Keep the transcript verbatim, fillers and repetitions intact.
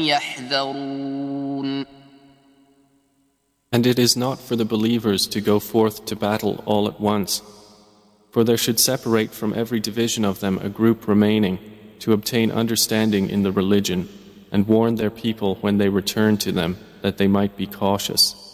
يحذرون. And it is not for the believers to go forth to battle all at once, for there should separate from every division of them a group remaining to obtain understanding in the religion and warn their people when they return to them that they might be cautious.